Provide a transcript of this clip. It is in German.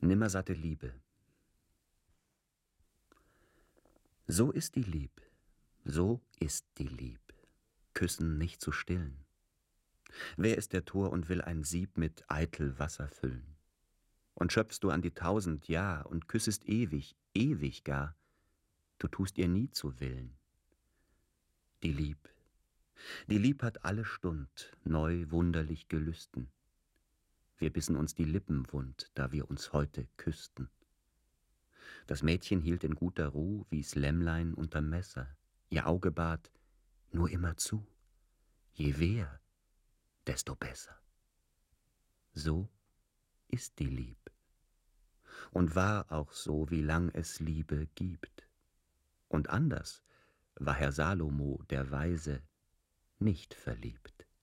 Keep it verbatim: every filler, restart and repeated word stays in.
Nimmersatte Liebe. So ist die Lieb, so ist die Lieb, Küssen nicht zu stillen. Wer ist der Tor und will ein Sieb mit eitel Wasser füllen? Und schöpfst du an die tausend Jahr und küssest ewig, ewig gar, du tust ihr nie zu Willen. Die Lieb, die Lieb hat alle Stund neu wunderlich gelüsten. Wir bissen uns die Lippen wund, da wir uns heute küssten. Das Mädchen hielt in guter Ruh wie's Lämmlein unterm Messer. Ihr Auge bat, nur immer zu. Je weher, desto besser. So ist die Lieb. Und war auch so, wie lang es Liebe gibt. Und anders war Herr Salomo, der Weise, nicht verliebt.